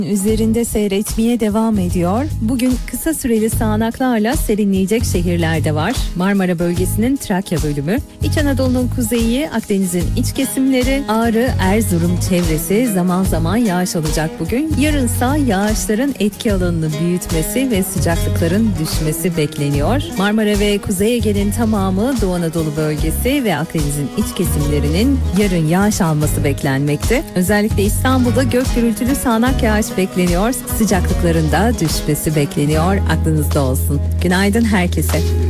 Üzerinde seyretmeye devam ediyor. Bugün kısa süreli sağanaklarla serinleyecek şehirler de var. Marmara bölgesinin Trakya bölümü, İç Anadolu'nun kuzeyi, Akdeniz'in iç kesimleri, Ağrı, Erzurum çevresi zaman zaman yağış alacak bugün. Yarınsa yağışların etki alanını büyütmesi ve sıcaklıkların düşmesi bekleniyor. Marmara ve Kuzey Ege'nin tamamı, Doğu Anadolu bölgesi ve Akdeniz'in iç kesimlerinin yarın yağış alması beklenmekte. Özellikle İstanbul'da gök gürültülü sağanak yağış bekleniyor. Sıcaklıkların da düşmesi bekleniyor. Aklınızda olsun. Günaydın herkese.